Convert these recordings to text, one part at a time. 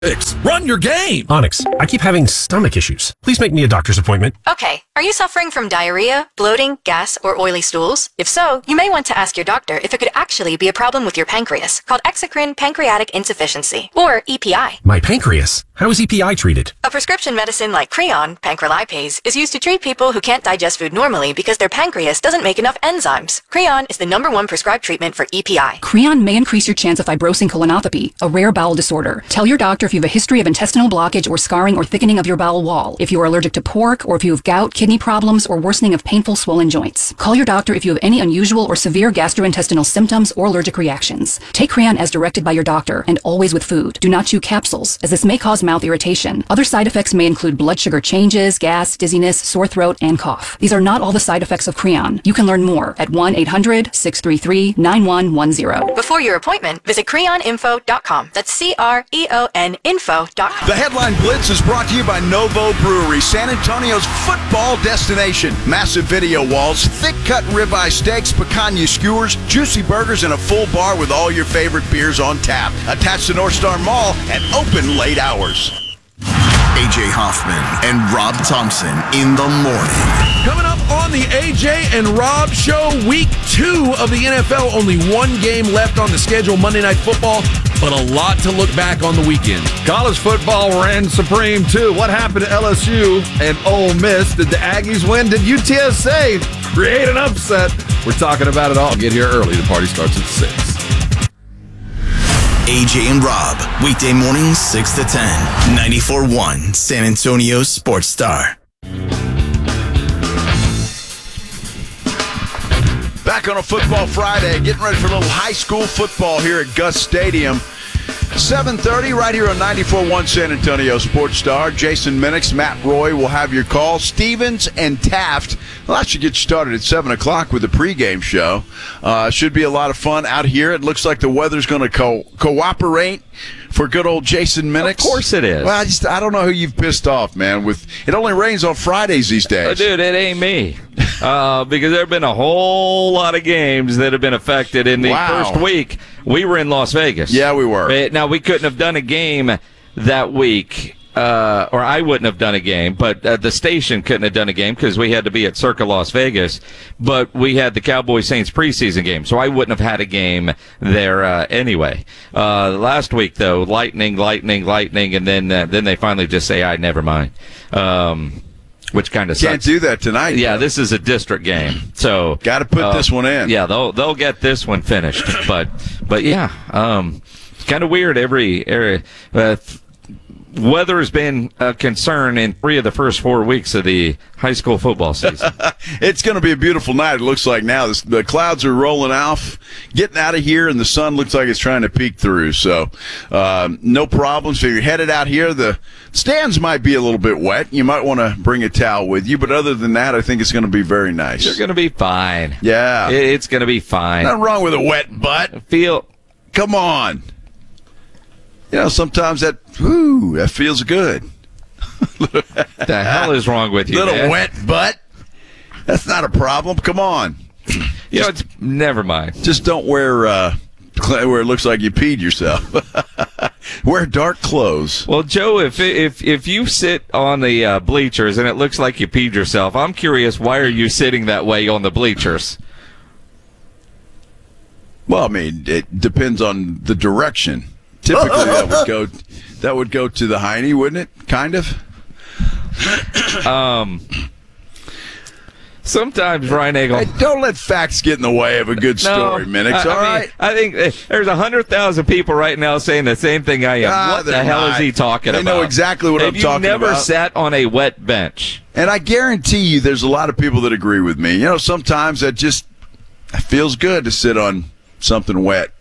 Run your game! Onyx, I keep having stomach issues. Please make me a doctor's appointment. Okay, are you suffering from diarrhea, bloating, gas, or oily stools? If so, you may want to ask your doctor if it could actually be a problem with your pancreas, called exocrine pancreatic insufficiency, or EPI. My pancreas? How is EPI treated? A prescription medicine like Creon, pancrelipase, is used to treat people who can't digest food normally because their pancreas doesn't make enough enzymes. Creon is the #1 prescribed treatment for EPI. Creon may increase your chance of fibrosing colonopathy, a rare bowel disorder. Tell your doctor if you have a history of intestinal blockage or scarring or thickening of your bowel wall, if you are allergic to pork, or if you have gout, kidney problems, or worsening of painful swollen joints. Call your doctor if you have any unusual or severe gastrointestinal symptoms or allergic reactions. Take Creon as directed by your doctor, and always with food. Do not chew capsules, as this may cause mouth irritation. Other side effects may include blood sugar changes, gas, dizziness, sore throat, and cough. These are not all the side effects of Creon. You can learn more at 1-800-633-9110. Before your appointment, visit creoninfo.com. That's CREON info.com. The Headline Blitz is brought to you by Novo Brewery, San Antonio's football destination. Massive video walls, thick-cut ribeye steaks, picanha skewers, juicy burgers, and a full bar with all your favorite beers on tap. Attached to North Star Mall and open late hours. AJ Hoffman and Rob Thompson in the morning. Coming up on the AJ and Rob Show, week 2 of the NFL. Only one game left on the schedule, Monday Night Football, but a lot to look back on the weekend. College football ran supreme, too. What happened to LSU and Ole Miss? Did the Aggies win? Did UTSA create an upset? We're talking about it all. Get here early. The party starts at 6. AJ and Rob, weekday mornings 6 to 10, 94.1 San Antonio Sports Star. Back on a Football Friday, getting ready for a little high school football here at Gus Stadium. 7:30 right here on 94.1 San Antonio Sports Star. Jason Minix, Matt Roy will have your call. Stevens and Taft. Well, that should get you started at 7 o'clock with the pregame show. Should be a lot of fun out here. It looks like the weather's going to cooperate for good old Jason Minix. Of course it is. Well, I don't know who you've pissed off, man. It only rains on Fridays these days. Dude, it ain't me. Because there have been a whole lot of games that have been affected in the first week. We were in Las Vegas. Yeah, we were. Now, we couldn't have done a game that week, or I wouldn't have done a game, but the station couldn't have done a game because we had to be at Circa Las Vegas, but we had the Cowboys-Saints preseason game, so I wouldn't have had a game there anyway. Last week, though, lightning, and then they finally just say, never mind. Which kind of sucks. Can't do that tonight. Yeah, this is a district game, so got to put this one in. Yeah, they'll get this one finished, but yeah, it's kind of weird. Weather has been a concern in 3 of the first 4 weeks of the high school football season. It's going to be a beautiful night, it looks like now. The clouds are rolling off, getting out of here, and the sun looks like it's trying to peek through. So no problems. If you're headed out here, the stands might be a little bit wet. You might want to bring a towel with you. But other than that, I think it's going to be very nice. You're going to be fine. Yeah. It's going to be fine. Nothing wrong with a wet butt. Come on. You know, sometimes that feels good. The hell is wrong with you, Little man? wet butt? That's not a problem. Come on. Never mind. Just don't wear where it looks like you peed yourself. Wear dark clothes. Well, Joe, if you sit on the bleachers and it looks like you peed yourself, I'm curious, why are you sitting that way on the bleachers? Well, I mean, it depends on the direction. Typically, that would go to the hiney, wouldn't it? Kind of. Sometimes, Ryan Eagle. Hey, don't let facts get in the way of a good story, Minix. All right. I think there's 100,000 people right now saying the same thing I am. What the hell is he talking about? They know exactly what I'm talking about. Have you never sat on a wet bench? And I guarantee you, there's a lot of people that agree with me. You know, sometimes it feels good to sit on something wet.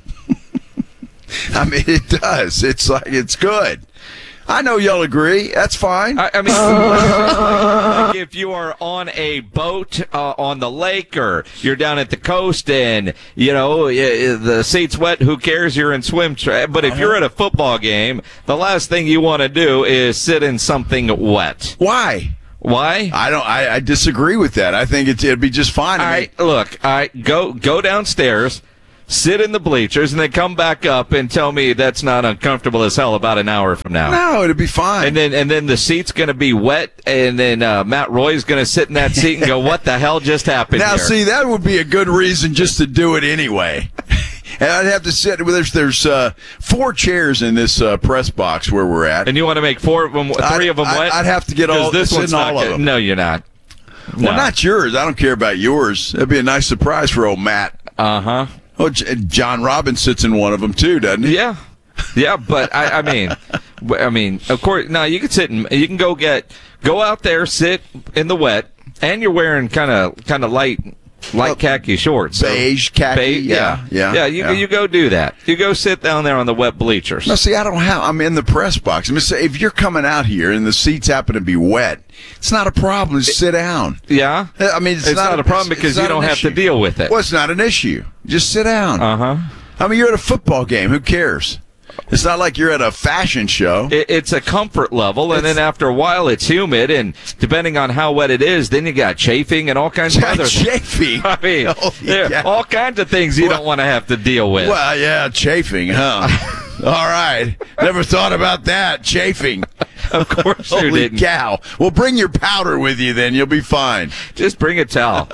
I mean, it does. It's like, it's good. I know y'all agree. That's fine. I mean, like if you are on a boat on the lake, or you're down at the coast and, the seat's wet, who cares? You're in swim track. But if you're at a football game, the last thing you want to do is sit in something wet. Why? I disagree with that. I think it'd be just fine. All right, look, go downstairs. sit in the bleachers, and then come back up and tell me that's not uncomfortable as hell about an hour from now. No, it'll be fine. And then the seat's going to be wet, and then Matt Roy's going to sit in that seat and go, what the hell just happened now, here? see, that would be a good reason just to do it anyway. And I'd have to sit. There's 4 chairs in this press box where we're at. And you want to make 3 of them wet? I'd have to get all this one's all not of them. No, you're not. No. Well, not yours. I don't care about yours. That'd be a nice surprise for old Matt. Uh-huh. Oh, John Robbins sits in one of them too, doesn't he? Yeah. Yeah, but I mean, of course, no, you can sit and you can go out there, sit in the wet, and you're wearing kind of light khaki shorts. Beige khaki. Yeah. You go do that. You go sit down there on the wet bleachers. No, see, I'm in the press box. I mean, say, if you're coming out here and the seats happen to be wet, it's not a problem. Just sit down. Yeah. I mean, it's not a problem because you don't have to deal with it. Well, it's not an issue. Just sit down. Uh-huh. I mean, you're at a football game. Who cares? It's not like you're at a fashion show. It's a comfort level, and then after a while, it's humid, and depending on how wet it is, then you got chafing and all kinds of other chafing. I mean, there are all kinds of things you don't want to have to deal with. Well, yeah, chafing, huh? All right. Never thought about that. Chafing. Of course you Holy didn't. cow. Well, bring your powder with you then. You'll be fine. Just bring a towel.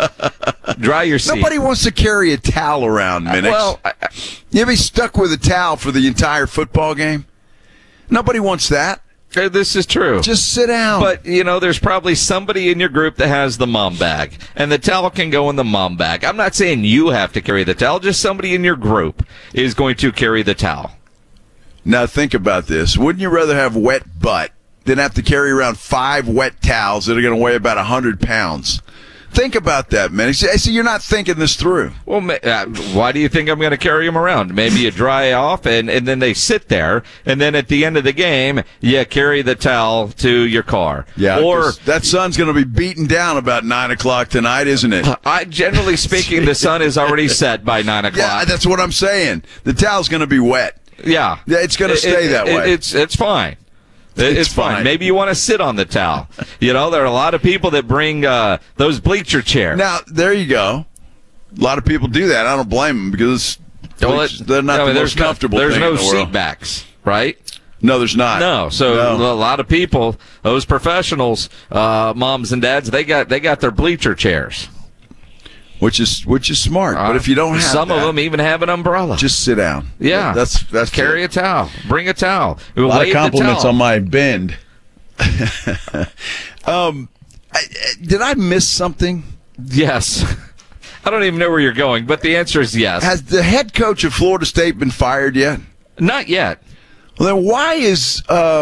Dry your seat. Nobody wants to carry a towel around, Minix. Well, you be stuck with a towel for the entire football game? Nobody wants that. This is true. Just sit down. But, there's probably somebody in your group that has the mom bag, and the towel can go in the mom bag. I'm not saying you have to carry the towel, just somebody in your group is going to carry the towel. Now, think about this. Wouldn't you rather have wet butt than have to carry around 5 wet towels that are going to weigh about 100 pounds? Think about that, man. See, you're not thinking this through. Well, why do you think I'm going to carry them around? Maybe you dry off, and then they sit there, and then at the end of the game, you carry the towel to your car. Yeah, or that sun's going to be beaten down about 9 o'clock tonight, isn't it? Generally speaking, the sun is already set by 9 o'clock. Yeah, that's what I'm saying. The towel's going to be wet. Yeah, it's going to stay that way. It's fine. It's fine. Maybe you want to sit on the towel. There are a lot of people that bring those bleacher chairs. Now, there you go. A lot of people do that. I don't blame them because they're not the most comfortable There's thing no in the world. seat backs, right? No, there's not. No, so a lot of people, those professionals, moms and dads, they got their bleacher chairs. Which is smart. But if you don't have some of them even have an umbrella. Just sit down. Yeah. That's carry a towel. Bring a towel. A lot of compliments on my bend. Did I miss something? Yes. I don't even know where you're going, but the answer is yes. Has the head coach of Florida State been fired yet? Not yet. Well, then why is there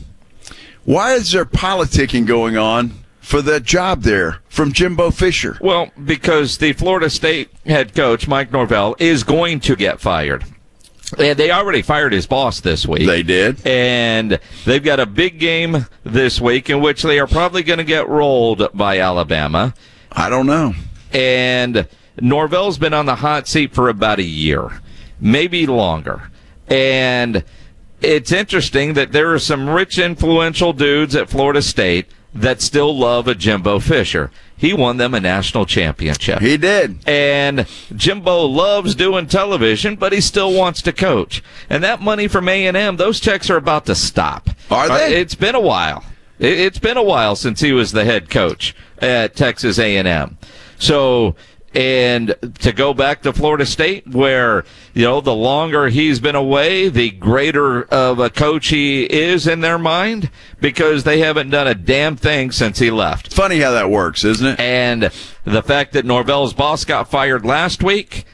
politicking going on for that job there from Jimbo Fisher? Well, because the Florida State head coach, Mike Norvell, is going to get fired. And they already fired his boss this week. They did. And they've got a big game this week in which they are probably going to get rolled by Alabama. I don't know. And Norvell's been on the hot seat for about a year, maybe longer. And it's interesting that there are some rich, influential dudes at Florida State that still love a Jimbo Fisher. He won them a national championship. He did. And Jimbo loves doing television, but he still wants to coach. And that money from A&M, those checks are about to stop. Are they? It's been a while. It's been a while since he was the head coach at Texas A&M. So, and to go back to Florida State, where, the longer he's been away, the greater of a coach he is in their mind, because they haven't done a damn thing since he left. Funny how that works, isn't it? And the fact that Norvell's boss got fired last week,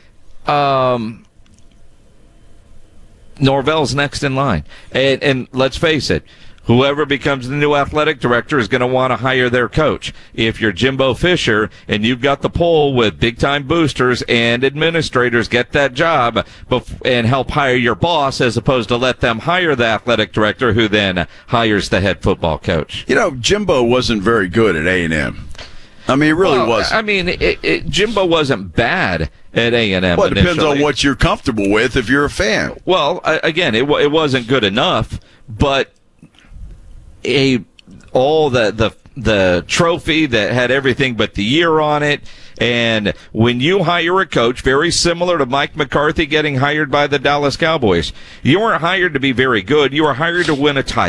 Norvell's next in line. And let's face it, whoever becomes the new athletic director is going to want to hire their coach. If you're Jimbo Fisher and you've got the pull with big-time boosters and administrators, get that job and help hire your boss as opposed to let them hire the athletic director who then hires the head football coach. Jimbo wasn't very good at A&M. I mean, he really wasn't. I mean, Jimbo wasn't bad at A&M. Well, it depends on what you're comfortable with if you're a fan. Well, again, it wasn't good enough, but all the trophy that had everything but the year on it, And when you hire a coach, very similar to Mike McCarthy getting hired by the Dallas Cowboys, you weren't hired to be very good. You were hired to win a title.